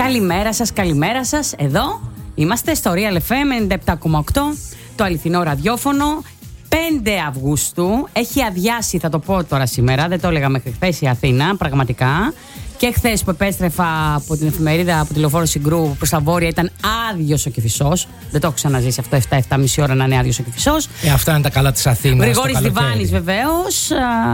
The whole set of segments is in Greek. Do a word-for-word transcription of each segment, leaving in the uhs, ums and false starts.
Καλημέρα σας, καλημέρα σας. Εδώ είμαστε στο Real εφ εμ ενενήντα επτά κόμμα οκτώ, το αληθινό ραδιόφωνο. πέντε Αυγούστου, έχει αδειάσει, θα το πω τώρα σήμερα, δεν το έλεγα μέχρι χθες η Αθήνα, πραγματικά. Και χθες που επέστρεφα από την εφημερίδα, από τη λεωφόρο Συγκρού προς τα βόρεια, ήταν άδειος ο Κηφισός. Δεν το έχω ξαναζήσει αυτό, επτά επτά και μισή ώρα να είναι άδειος ο Κηφισός. Ε, αυτά είναι τα καλά της Αθήνας. Γρηγόρης Διβάνης βεβαίως.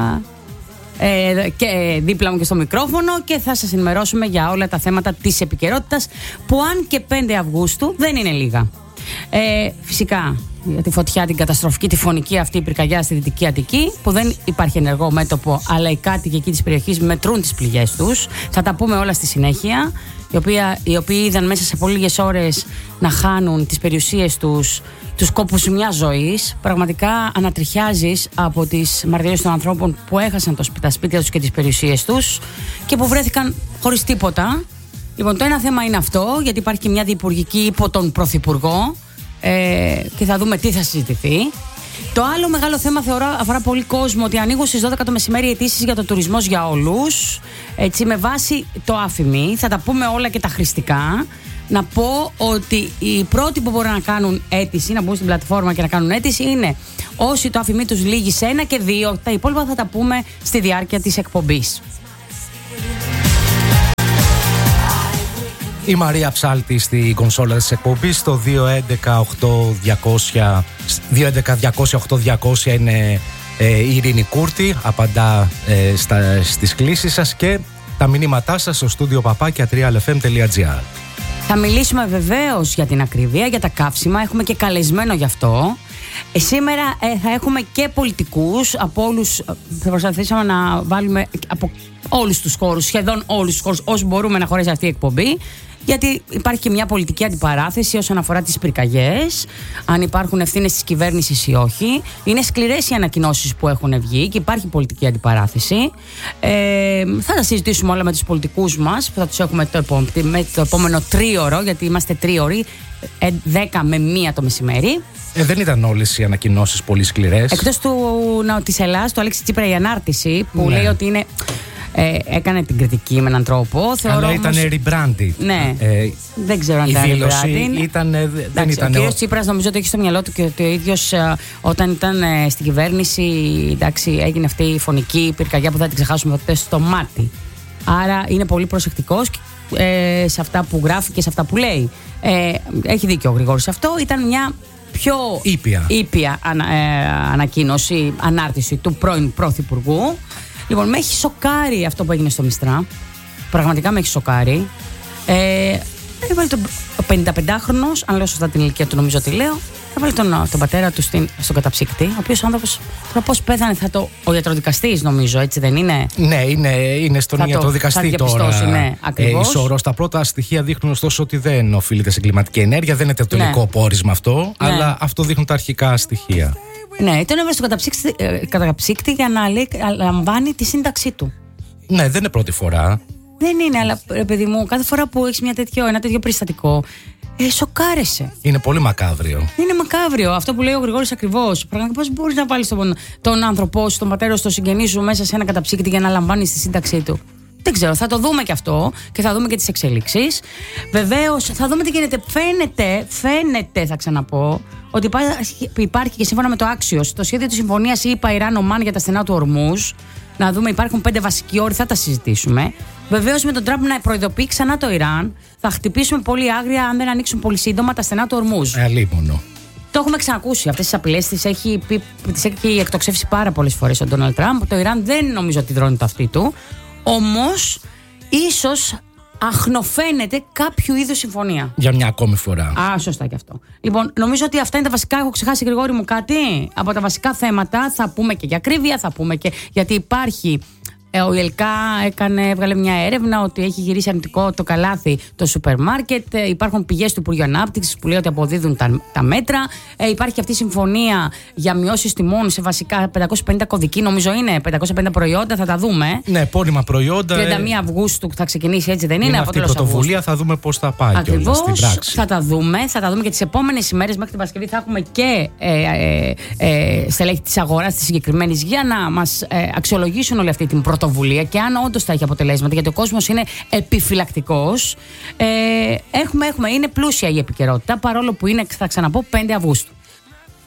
Ε, και δίπλα μου και στο μικρόφωνο, και θα σας ενημερώσουμε για όλα τα θέματα της επικαιρότητας, που αν και πέντε Αυγούστου δεν είναι λίγα. Ε, φυσικά για τη φωτιά, την καταστροφική, τη φωνική αυτή πυρκαγιά στη Δυτική Αττική, που δεν υπάρχει ενεργό μέτωπο, αλλά οι κάτοικοι εκεί της περιοχής μετρούν τις πληγές τους. Θα τα πούμε όλα στη συνέχεια. Οι οποίοι, οι οποίοι είδαν μέσα σε πολύ λίγες ώρες να χάνουν τις περιουσίες τους, τους κόπους μιας ζωής. Πραγματικά ανατριχιάζεις από τις μαρτυρίες των ανθρώπων που έχασαν το, τα σπίτια τους και τις περιουσίες τους και που βρέθηκαν χωρίς τίποτα. Λοιπόν, το ένα θέμα είναι αυτό, γιατί υπάρχει και μια διυπουργική υπό τον Πρωθυπουργό, ε, και θα δούμε τι θα συζητηθεί. Το άλλο μεγάλο θέμα θεωρώ αφορά πολύ κόσμο, ότι ανοίγουν στις δώδεκα το μεσημέρι αιτήσεις για το τουρισμός για όλους. Έτσι, με βάση το άφημι, θα τα πούμε όλα και τα χρηστικά. Να πω ότι οι πρώτοι που μπορούν να κάνουν αίτηση, να μπουν στην πλατφόρμα και να κάνουν αίτηση, είναι όσοι το άφημι τους λύγει σε ένα και δύο. Τα υπόλοιπα θα τα πούμε στη διάρκεια της εκπομπής. Η Μαρία Ψάλτη στη κονσόλα της εκπομπής στο δύο έντεκα οκτώ διακόσια οκτώ διακόσια είναι ε, η Ειρήνη Κούρτη, απαντά ε, στα, στις κλήσεις σας και τα μηνύματά σας στο στούντιο παπάκια τριάλ εφ εμ τελεία τζι άρ. Θα μιλήσουμε βεβαίως για την ακρίβεια, για τα καύσιμα, έχουμε και καλεσμένο γι' αυτό. Ε, σήμερα ε, θα έχουμε και πολιτικούς από όλους, θα προσπαθήσουμε να βάλουμε από όλους τους χώρους, σχεδόν όλους τους χώρους, όσο μπορούμε να χωρέσει αυτή η εκπομπή. Γιατί υπάρχει και μια πολιτική αντιπαράθεση όσον αφορά τις πυρκαγιές, αν υπάρχουν ευθύνες της κυβέρνησης ή όχι. Είναι σκληρές οι ανακοινώσεις που έχουν βγει και υπάρχει πολιτική αντιπαράθεση. Ε, θα τα συζητήσουμε όλα με τους πολιτικούς μας, που θα τους έχουμε το, επό, με το επόμενο τρίωρο, γιατί είμαστε τρίωροι, δέκα με μία το μεσημέρι. Ε, δεν ήταν όλες οι ανακοινώσεις πολύ σκληρές. Εκτός του, να, της Ελλάδας, του Αλέξη Τσίπρα, η ανάρτηση που ναι. λέει ότι είναι... Ε, έκανε την κριτική με έναν τρόπο. Αλλά ήταν όμως... rebranded. Ναι. Ε, δεν ξέρω αν ήταν rebranded. Ήταν, δεν εντάξει, ήταν ο κύριος Τσίπρας νομίζω ότι έχει στο μυαλό του και ότι ο ίδιος ε, όταν ήταν ε, στην κυβέρνηση, εντάξει, έγινε αυτή η φωνική πυρκαγιά που θα την ξεχάσουμε ποτέ στο μάτι. Άρα είναι πολύ προσεκτικός ε, σε αυτά που γράφει και σε αυτά που λέει. Ε, έχει δίκιο ο Γρηγόρης αυτό. Ήταν μια πιο ήπια, ήπια ανα, ε, ανακοίνωση, ανάρτηση του πρώην Πρωθυπουργού. Λοιπόν, με έχει σοκάρει αυτό που έγινε στο Μιστρά. Πραγματικά με έχει σοκάρει. Ε, έβαλε τον πενηνταπεντάχρονος, αν λέω σωστά την ηλικία του, νομίζω ότι λέω. Έβαλε τον, τον πατέρα του στην, στον καταψύκτη, ο οποίος άνθρωπος, τώρα πώς πέθανε, θα το. Ο ιατροδικαστής, νομίζω, έτσι δεν είναι? Ναι, είναι, είναι στον ιατροδικαστή τώρα. Ναι, ακριβώς. Ε, τα πρώτα στοιχεία δείχνουν ωστόσο ότι δεν οφείλεται σε κλιματική ενέργεια, δεν είναι τετονικό ναι. πόρισμα αυτό, ναι. αλλά αυτό δείχνουν τα αρχικά στοιχεία. Ναι, τον έβαλε στον καταψύκτη, καταψύκτη για να λαμβάνει τη σύνταξή του. Ναι, δεν είναι πρώτη φορά. Δεν είναι, αλλά ρε παιδί μου, κάθε φορά που έχεις μια τέτοιο, ένα τέτοιο περιστατικό, ε, σοκάρεσαι. Είναι πολύ μακάβριο. Είναι μακάβριο. Αυτό που λέει ο Γρηγόρης ακριβώς. Πραγματικά πώς μπορείς να βάλεις τον, τον άνθρωπό σου, τον πατέρα σου, τον συγγενή σου μέσα σε ένα καταψύκτη για να λαμβάνει τη σύνταξή του? Δεν ξέρω, θα το δούμε και αυτό και θα δούμε και τις εξελίξεις. Βεβαίως, θα δούμε τι γίνεται. Φαίνεται, φαίνεται, θα ξαναπώ, ότι υπάρχει, υπάρχει και σύμφωνα με το Axios, το σχέδιο της συμφωνίας ΗΠΑ Ιράν Ομάν για τα στενά του Ορμούζ. Να δούμε, υπάρχουν πέντε βασικοί όροι, θα τα συζητήσουμε. Βεβαίως, με τον Τραμπ να προειδοποιεί ξανά το Ιράν, θα χτυπήσουμε πολύ άγρια αν δεν ανοίξουν πολύ σύντομα τα στενά του Ορμούζ. Αλίμονο. Το έχουμε ξανακούσει. Αυτές τις απειλές τις έχει, τις έχει εκτοξεύσει πάρα πολλές φορές ο Ντόναλντ Τραμπ. Το Ιράν δεν νομίζω ότι δρώνει το αυτί του. Όμως, ίσως αχνοφαίνεται κάποιο είδους συμφωνία. Για μια ακόμη φορά. Α, σωστά και αυτό. Λοιπόν, νομίζω ότι αυτά είναι τα βασικά. Έχω ξεχάσει, Γρηγόρη μου, κάτι από τα βασικά θέματα. Θα πούμε και για ακρίβεια, θα πούμε και γιατί υπάρχει. Ε, ο ΙΕΛΚΑ έκανε, έβγαλε μια έρευνα ότι έχει γυρίσει αρνητικό το καλάθι το σούπερ μάρκετ. Ε, υπάρχουν πηγές του Υπουργείου Ανάπτυξης που λέει ότι αποδίδουν τα, τα μέτρα. Ε, υπάρχει αυτή η συμφωνία για μειώσεις τιμών σε βασικά πεντακόσια πενήντα κωδικοί, νομίζω είναι πεντακόσια πενήντα προϊόντα, θα τα δούμε. Ναι, πόνιμα προϊόντα. τριάντα μία Αυγούστου θα ξεκινήσει, έτσι δεν είναι? Είναι αυτή η πρωτοβουλία, θα δούμε πώς θα πάει. Ακριβώς, στην πράξη. Θα τα δούμε, θα τα δούμε και τις επόμενες ημέρες μέχρι την Παρασκευή. Θα έχουμε και ε, ε, ε, στελέχη της αγοράς της συγκεκριμένης για να μας ε, αξιολογήσουν όλη αυτή την πρωτοβουλία. πρωτοβουλία και αν όντως θα έχει αποτελέσματα, γιατί ο κόσμος είναι επιφυλακτικός, ε, έχουμε, έχουμε, είναι πλούσια η επικαιρότητα, παρόλο που είναι, θα ξαναπώ, πέντε Αυγούστου.